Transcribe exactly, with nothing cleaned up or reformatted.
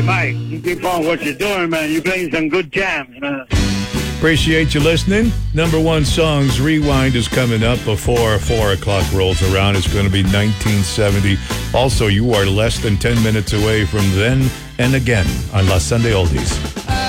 Mike, you keep on what you're doing, man. You're playing some good jams, man. Appreciate you listening. Number one songs rewind is coming up before four o'clock rolls around. It's going to be nineteen seventy. Also, you are less than ten minutes away from Then and Again on La Sunday Oldies.